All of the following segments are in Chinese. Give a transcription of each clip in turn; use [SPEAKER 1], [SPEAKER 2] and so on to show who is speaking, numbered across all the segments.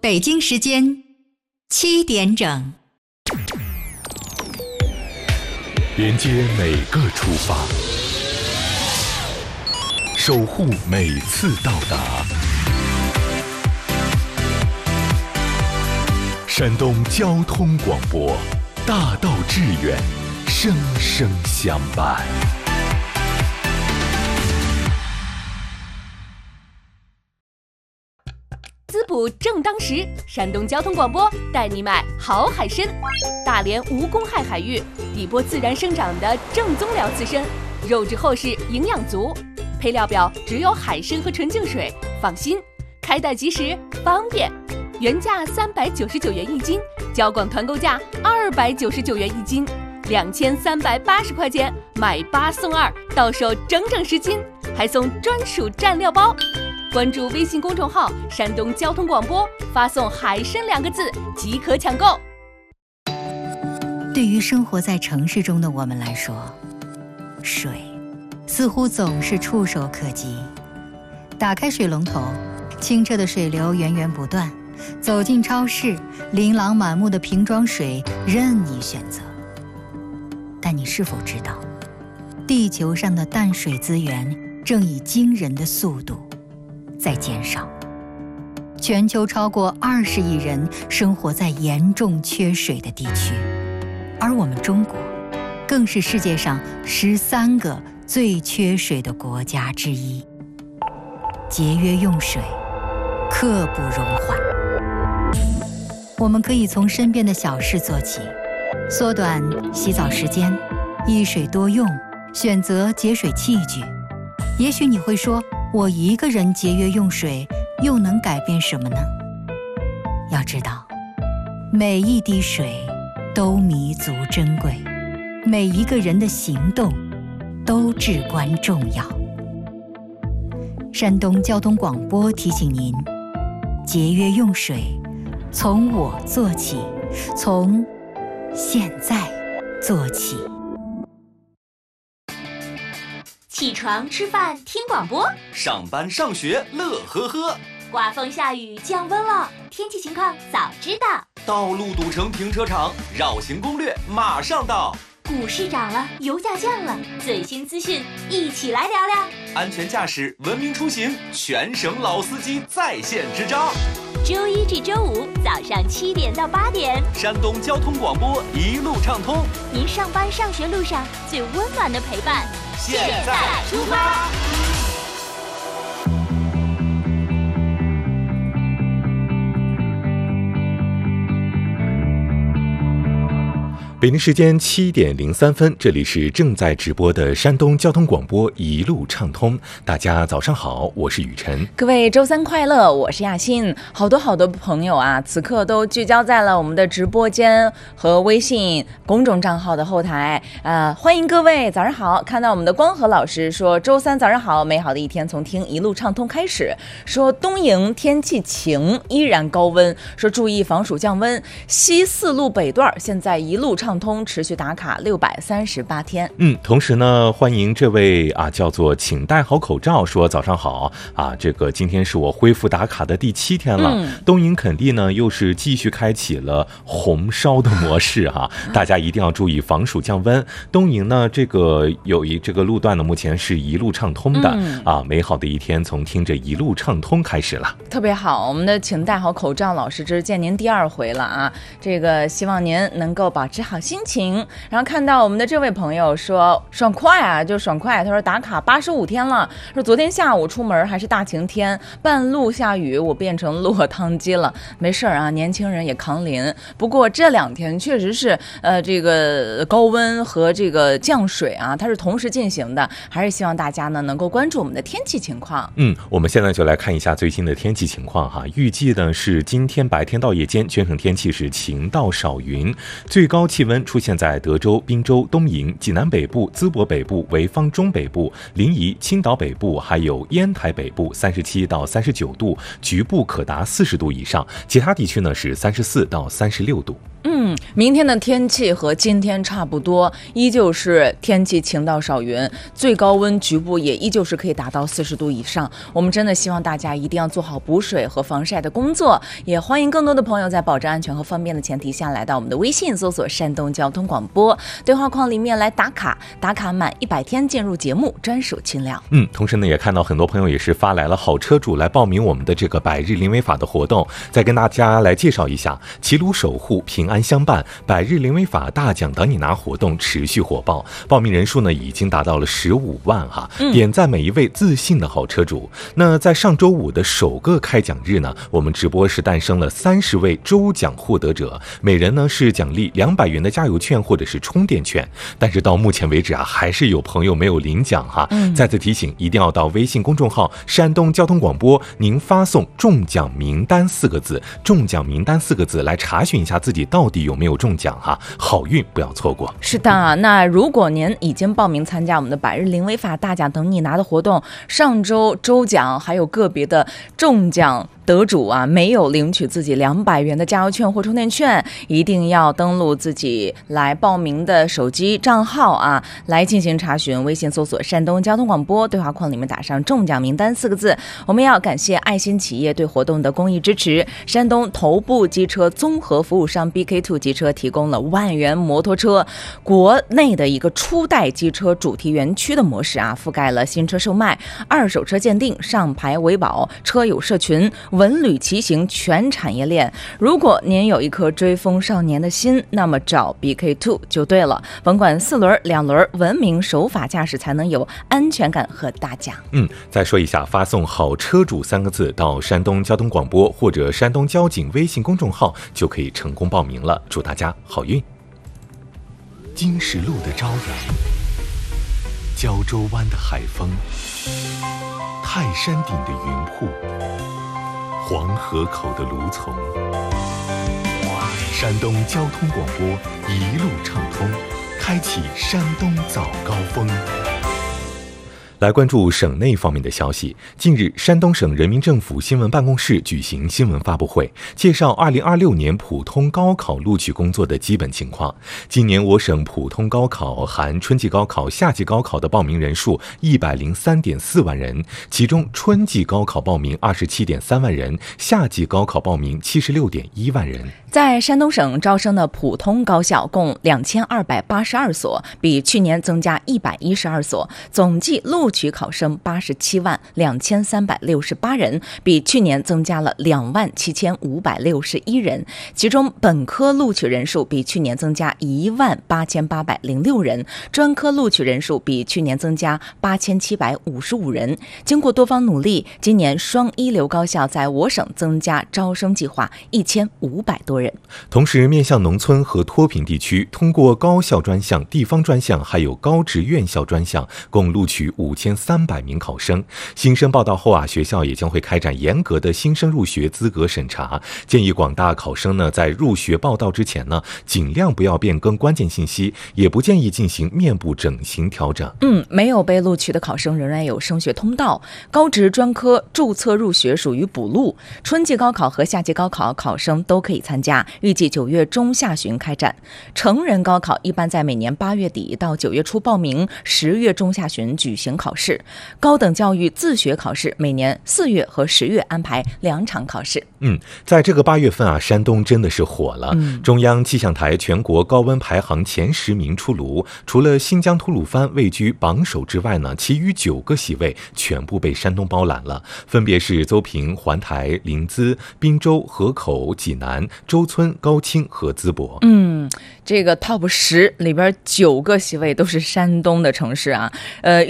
[SPEAKER 1] 北京时间7点整，
[SPEAKER 2] 连接每个出发，守护每次到达。山东交通广播，大道致远，生生相伴。
[SPEAKER 3] 滋补正当时，山东交通广播带你买好海参。大连无公害海域，底波自然生长的正宗辽刺参，肉质厚实，营养足。配料表只有海参和纯净水，放心，开袋即食，方便。原价399元一斤，交广团购价299元一斤，2380块钱买8送2，到手整整10斤，还送专属蘸料包。关注微信公众号山东交通广播，发送海参2个字即可抢购。
[SPEAKER 1] 对于生活在城市中的我们来说，水似乎总是触手可及。打开水龙头，清澈的水流源源不断，走进超市，琳琅满目的瓶装水任你选择。但你是否知道，地球上的淡水资源正以惊人的速度在减少。全球超过20亿人生活在严重缺水的地区，而我们中国更是世界上13个最缺水的国家之一。节约用水，刻不容缓。我们可以从身边的小事做起，缩短洗澡时间，一水多用，选择节水器具。也许你会说，我一个人节约用水又能改变什么呢？要知道，每一滴水都弥足珍贵，每一个人的行动都至关重要。山东交通广播提醒您，节约用水，从我做起，从现在做起。
[SPEAKER 4] 起床吃饭听广播，
[SPEAKER 5] 上班上学乐呵呵，
[SPEAKER 4] 刮风下雨降温了，天气情况早知道。
[SPEAKER 5] 道路堵成停车场，绕行攻略马上到。
[SPEAKER 4] 股市涨了，油价降了，最新资讯一起来聊聊。
[SPEAKER 5] 安全驾驶，文明出行，全省老司机在线支招。
[SPEAKER 4] 周一至周五早上7点到8点，
[SPEAKER 5] 山东交通广播一路畅通，
[SPEAKER 4] 您上班上学路上最温暖的陪伴。
[SPEAKER 5] 现在出发。
[SPEAKER 2] 北京时间7点03分，这里是正在直播的山东交通广播一路畅通。大家早上好，我是雨晨。
[SPEAKER 6] 各位周三快乐，我是亚欣。好多朋友啊，此刻都聚焦在了我们的直播间和微信公众账号的后台。欢迎各位早上好。看到我们的光和老师说，周三早上好，美好的一天从听一路畅通开始。说东营天气晴，依然高温，说注意防暑降温。西四路北段现在一路畅通，持续打卡638天。
[SPEAKER 2] 同时呢，欢迎这位叫做请戴好口罩，说早上好这个今天是我恢复打卡的第7天了。东营垦地呢又是继续开启了红烧的模式大家一定要注意防暑降温。东营呢这个有这个路段呢目前是一路畅通的美好的一天从听着一路畅通开始了，
[SPEAKER 6] 特别好。我们的请戴好口罩老师，这是见您第2回了这个希望您能够保持好心情。然后看到我们的这位朋友说爽快就爽快，他说打卡85天了，说昨天下午出门还是大晴天，半路下雨，我变成落汤鸡了。没事年轻人也扛淋。不过这2天确实是这个高温和这个降水它是同时进行的，还是希望大家呢能够关注我们的天气情况。
[SPEAKER 2] 我们现在就来看一下最新的天气情况预计呢是今天白天到夜间全省天气是晴到少云，最高气温温出现在德州、滨州、东营、济南北部、淄博北部、潍坊中北部、临沂、青岛北部，还有烟台北部37到39度，局部可达40度以上，其他地区呢是34到36度。
[SPEAKER 6] 明天的天气和今天差不多，依旧是天气晴到少云，最高温局部也依旧是可以达到40度以上。我们真的希望大家一定要做好补水和防晒的工作，也欢迎更多的朋友在保证安全和方便的前提下来到我们的微信搜索山东交通广播，对话框里面来打卡，打卡满100天进入节目专属群聊。
[SPEAKER 2] 同时呢，也看到很多朋友也是发来了好车主来报名我们的这个百日零违法的活动，再跟大家来介绍一下，齐鲁守护平安相伴百日零违法大奖等你拿活动持续火爆，报名人数呢已经达到了15万哈，点赞每一位自信的好车主。那在上周五的首个开奖日呢，我们直播是诞生了30位周奖获得者，每人呢是奖励200元的加油券或者是充电券。但是到目前为止啊，还是有朋友没有领奖哈。再次提醒，一定要到微信公众号山东交通广播，您发送中奖名单4个字，中奖名单4个字来查询一下自己到底有没有中奖哈，好运不要错过。
[SPEAKER 6] 是的，那如果您已经报名参加我们的百日零违法大奖等你拿的活动，上周周奖还有个别的中奖得主啊，没有领取自己200元的加油券或充电券，一定要登录自己来报名的手机账号啊，来进行查询。微信搜索山东交通广播，对话框里面打上中奖名单4个字。我们要感谢爱心企业对活动的公益支持，山东头部机车综合服务商 BK2 机车提供了万元摩托车国内的一个初代机车主题园区的模式啊，覆盖了新车售卖、二手车鉴定、上牌维保、车友社群、文旅骑行全产业链。如果您有一颗追风少年的心，那么找 BK2 就对了。甭管4轮、2轮，文明守法驾驶才能有安全感和大奖。
[SPEAKER 2] 再说一下，发送好车主3个字到山东交通广播或者山东交警微信公众号就可以成功报名了，祝大家好运。金石路的朝阳，胶州湾的海风，泰山顶的云瀑，黄河口的芦丛，山东交通广播一路畅通，开启山东早高峰。来关注省内方面的消息。近日，山东省人民政府新闻办公室举行新闻发布会，介绍2026年普通高考录取工作的基本情况。今年我省普通高考含春季高考、夏季高考的报名人数103.4万人，其中春季高考报名27.3万人，夏季高考报名76.1万人。
[SPEAKER 6] 在山东省招生的普通高校共2282所，比去年增加112所，总计录取考生87万2368人，比去年增加了2万7561人。其中本科录取人数比去年增加1万8806人，专科录取人数比去年增加8755人。经过多方努力，今年双一流高校在我省增加招生计划1500多人。
[SPEAKER 2] 同时，面向农村和脱贫地区，通过高校专项、地方专项还有高职院校专项，共录取5300名考生。新生报到后啊，学校也将会开展严格的新生入学资格审查，建议广大考生呢，在入学报到之前呢，尽量不要变更关键信息，也不建议进行面部整形调整。
[SPEAKER 6] 没有被录取的考生仍然有升学通道。高职专科注册入学属于补录，春季高考和夏季高考考生都可以参加，预计9月中下旬开展。成人高考一般在每年8月底到9月初报名，10月中下旬举行考试。高等教育自学考试每年4月和10月安排2场考试。
[SPEAKER 2] 在这个8月份啊，山东真的是火了。中央气象台全国高温排行前10名出炉，除了新疆吐鲁番位居榜首之外呢，其余9个席位全部被山东包揽了，分别是邹平、环台、临淄、滨州、河口、济南、周村、高清和淄博。这
[SPEAKER 6] 个 top 10里边9个席位都是山东的城市啊。预计今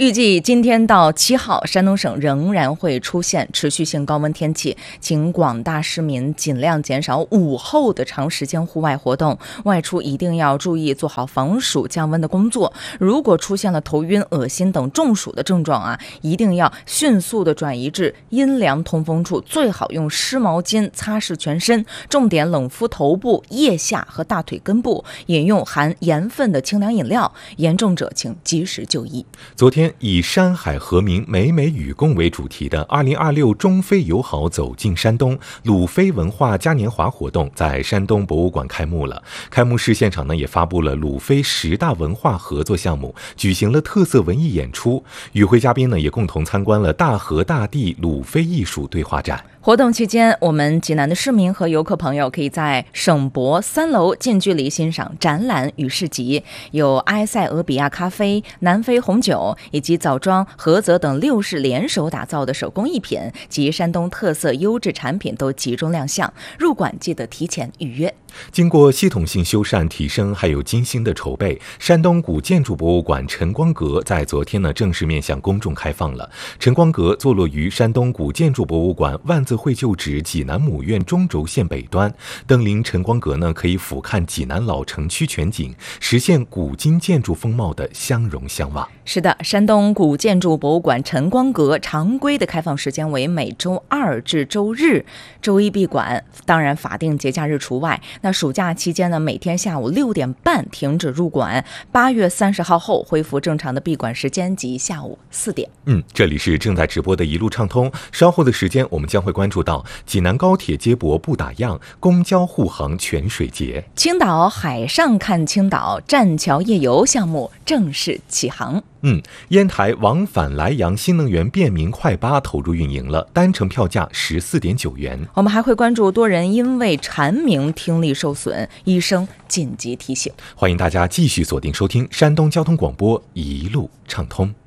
[SPEAKER 6] 今天到7号，山东省仍然会出现持续性高温天气，请广大市民尽量减少午后的长时间户外活动，外出一定要注意做好防暑降温的工作。如果出现了头晕、恶心等中暑的症状一定要迅速的转移至阴凉通风处，最好用湿毛巾擦拭全身，重点冷敷头部、腋下和大腿根部，饮用含盐分的清凉饮料，严重者请及时就医。
[SPEAKER 2] 昨天以山海和鸣、美美与共为主题的2026中非友好走进山东鲁非文化嘉年华活动在山东博物馆开幕了。开幕式现场呢也发布了鲁非10大文化合作项目，举行了特色文艺演出。与会嘉宾呢也共同参观了大河大地鲁非艺术对话展。
[SPEAKER 6] 活动期间，我们济南的市民和游客朋友可以在省博3楼近距离欣赏展览与市集，有埃塞俄比亚咖啡、南非红酒以及枣庄、菏泽等6市联手打造的手工艺品及山东特色优质产品都集中亮相。入馆记得提前预约。
[SPEAKER 2] 经过系统性修缮提升还有精心的筹备，山东古建筑博物馆晨光阁在昨天呢正式面向公众开放了。晨光阁坐落于山东古建筑博物馆万字会旧址济南母院中轴线北端，登临晨光阁呢可以俯瞰济南老城区全景，实现古今建筑风貌的相融相望。
[SPEAKER 6] 是的，山东古建筑博物馆晨光阁常规的开放时间为每周2至周日，周一闭馆，当然法定节假日除外。那暑假期间呢，每天下午6点半停止入馆，8月30号后恢复正常的闭馆时间及下午4点。
[SPEAKER 2] 这里是正在直播的一路畅通，稍后的时间我们将会关注到济南高铁接驳不打烊，公交护航泉水节，
[SPEAKER 6] 青岛海上看青岛栈桥夜游项目正式启航。
[SPEAKER 2] 烟台往返莱阳新能源便民快巴投入运营了，单程票价14.9元。
[SPEAKER 6] 我们还会关注多人因为蝉鸣听力受损，医生紧急提醒。
[SPEAKER 2] 欢迎大家继续锁定收听山东交通广播一路畅通。